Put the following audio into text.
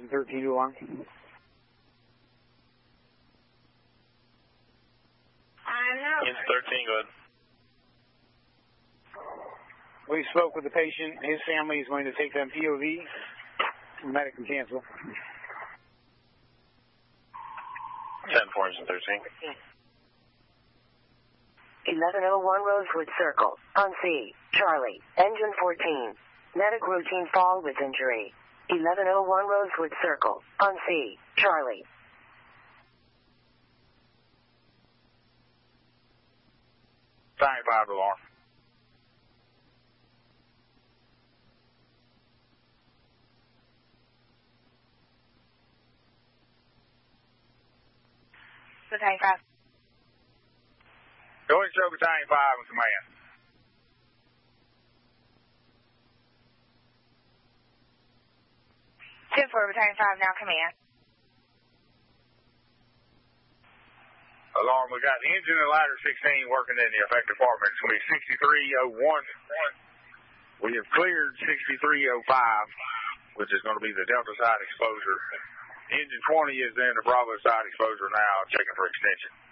1013 to alarm. Engine 13, go ahead. We spoke with the patient. His family is going to take them POV. Medic can cancel. 10-4, engine 13. 1101 Rosewood Circle, on C, Charlie, engine 14. Medic routine fall with injury. 1101 Rosewood Circle, on C, Charlie. Sign 5 alarm. Battalion 5. Go ahead and show Battalion 5 in command. 10-4, Battalion 5, now command. Alarm, we got the engine and ladder 16 working in the affected department. It's going to be 6301. We have cleared 6305, which is going to be the Delta side exposure. Engine 20 is in the Bravo side exposure now, checking for extension.